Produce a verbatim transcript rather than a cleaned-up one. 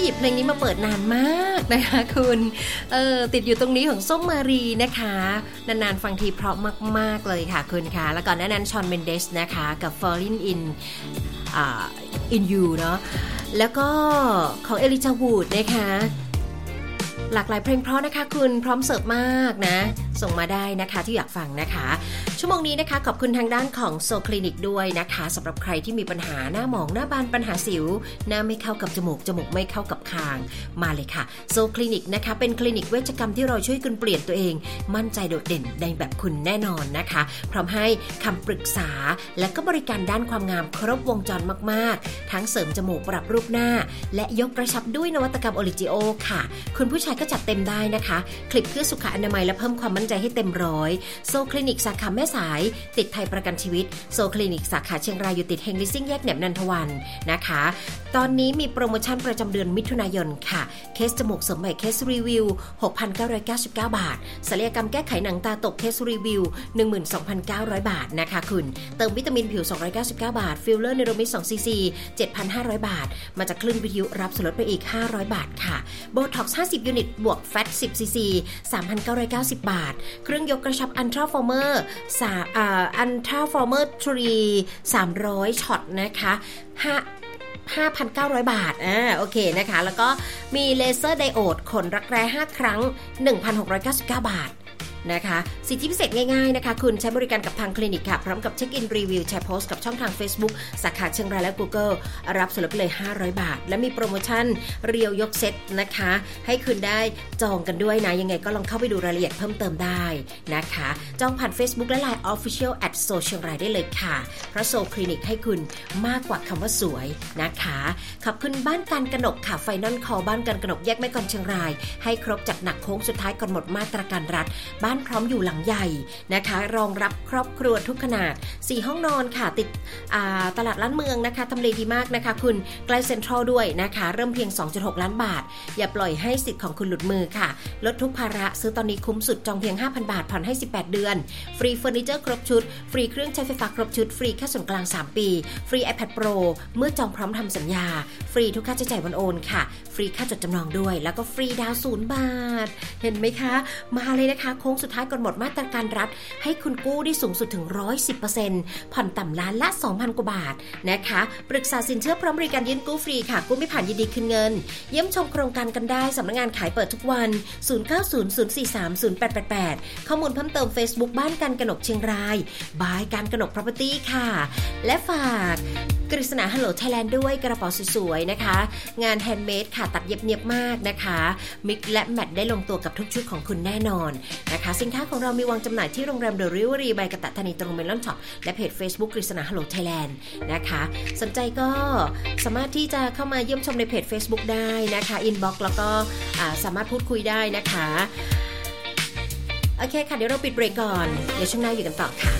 ยิบเพลงนี้มาเปิดนานมากนะคะคุณเออติดอยู่ตรงนี้ของส้มมารีนะคะนานๆฟังทีเพราะมากๆเลยค่ะคุณค่ะแล้วก่อนหน้านั้นชอนเมนเดสนะคะกับ Falling in อ่า in you เนาะแล้วก็ของเอลิจาวูดนะคะหลากหลายเพลงเพราะนะคะคุณพร้อมเสิร์ฟมากนะส่งมาได้นะคะที่อยากฟังนะคะชั่วโมงนี้นะคะขอบคุณทางด้านของโซคลินิกด้วยนะคะสำหรับใครที่มีปัญหาหน้าหมองหน้าบานปัญหาสิวหน้าไม่เข้ากับจมูกจมูกไม่เข้ากับคางมาเลยค่ะโซคลินิกนะคะเป็นคลินิกเวชกรรมที่เราช่วยคุณเปลี่ยนตัวเองมั่นใจโดดเด่นในแบบคุณแน่นอนนะคะพร้อมให้คำปรึกษาและก็บริการด้านความงามครบวงจรมากๆทั้งเสริมจมูกปรับรูปหน้าและยกกระชับด้วยนวัตกรรมโอริจิโอค่ะคุณผู้ชายก็จัดเต็มได้นะคะคลิปเพื่อสุขอนามัยและเพิ่มความมั่นใจให้เต็มร้อยโซคลินิกสาขาแม่สายติดไทยประกันชีวิตโซคลินิกสาขาเชียงรายอยู่ติดเฮงลิสซิ่งแยกแหนมนันทวันนะคะตอนนี้มีโปรโมชั่นประจำเดือนมิถุนายนค่ะเคสจมูกเสริมใหม่เคสรีวิว หกพันเก้าร้อยเก้าสิบเก้า บาทศัลยกรรมแก้ไขหนังตาตกเคสรีวิว หนึ่งหมื่นสองพันเก้าร้อย บาทนะคะคุณเติมวิตามินผิวสองร้อยเก้าสิบเก้าบาทฟิลเลอร์เนโรมิดสองซีซี เจ็ดพันห้าร้อย บาทมาจากคลื่นวิทยุรับส่วนลดไปอีกห้าร้อยบาทค่ะโบท็อกซ์ห้าสิบยูนิตบวกแฟตสิบซีซี สามพันเก้าร้อยเก้าสิบบาทเครื่องยกกระชับอันทราฟอร์เมอร์อ่าอันทราฟอร์เมอร์ทรีสามร้อยช็อตนะคะห้า ห้าพันเก้าร้อย บาทอ่าโอเคนะคะแล้วก็มีเลเซอร์ไดโอดขนรักแร้ห้าครั้ง หนึ่งพันหกร้อยเก้าสิบเก้า บาทนะคะสิทธิพิเศษง่ายๆนะคะคุณใช้บริการกับทางคลินิกค่ะพร้อมกับเช็คอินรีวิวแชร์โพสต์กับช่องทาง Facebook สาขาเชียงรายและ Google รับส่วนลดไปเลยห้าร้อยบาทและมีโปรโมชั่นเรียวยกเซตนะคะให้คุณได้จองกันด้วยนะยังไงก็ลองเข้าไปดูรายละเอียดเพิ่มเติมได้นะคะจองผ่าน Facebook และ ไลน์ Official แอท โซเชียลรายได้เลยค่ะเพราะโซคลินิกให้คุณมากกว่าคำว่าสวยนะคะขอบคุณบ้านการกนกค่ะไฟนอลคอลบ้านการกนกแยกแม่กลเชียงรายให้ครบจัดหนักโค้งสุดท้ายก่อนหมดมาตรการรัฐบ้านพร้อมอยู่หลังใหญ่นะคะรองรับครอบครัวทุกขนาดสี่ห้องนอนค่ะติดตลาดล้านเมืองนะคะทำเลดีมากนะคะคุณใกล้เซ็นทรัลด้วยนะคะเริ่มเพียง สองจุดหก ล้านบาทอย่าปล่อยให้สิทธิ์ของคุณหลุดมือค่ะลดทุกภาระซื้อตอนนี้คุ้มสุดจองเพียง ห้าพัน บาทผ่อนให้สิบแปดเดือนฟรีเฟอร์นิเจอร์ครบชุดฟรีเครื่องใช้ไฟฟ้าครบชุดฟรีค่าส่วนกลางสามปีฟรี iPad Pro เมื่อจองพร้อมทำสัญญาฟรีทุกค่าใช้จ่ายวันโอนค่ะฟรีค่าจดจำนองด้วยแล้วก็ฟรีดาวศูนย์บาทเห็นไหมคะมาเลยนะคะโค้งสุดท้ายก่อนหมดมาตรการรัฐให้คุณกู้ได้สูงสุดถึง หนึ่งร้อยสิบเปอร์เซ็นต์ ผ่อนต่ำล้านละ สองพัน กว่าบาทนะคะปรึกษาสินเชื่อพร้อมบริการยื่นกู้ฟรีค่ะกู้ไม่ผ่านยินดีคืนเงินเยี่ยมชมโครงการกันได้สำนักงานขายเปิดทุกวันศูนย์ เก้า ศูนย์ ศูนย์ สี่ สาม ศูนย์ แปด แปด แปดข้อมูลเพิ่มเติม Facebook บ้านการกนกเชียงรายบายการกนก Property ค่ะและฝากกฤษณา Hello Thailand ด้วยกระเป๋าสวยๆนะคะงานแฮนด์เมดค่ะตัดเย็บเนียบมากนะคะมิกและแมทได้ลงตัวกับทุกชุดของคุณแน่นอนนะคะสินค้าของเรามีวางจำหน่ายที่โรงแรมเดอะริเวอรี่บายกตธานีตรงเมลอนช็อปและเพจ Facebook กฤษณา Hello Thailand นะคะสนใจก็สามารถที่จะเข้ามาเยี่ยมชมในเพจ Facebook ได้นะคะอินบ็อกซ์แล้วก็สามารถพูดคุยได้นะคะโอเคค่ะเดี๋ยวเราปิดเบรกก่อนเดี๋ยวช่วงหน้าอยู่กันต่อค่ะ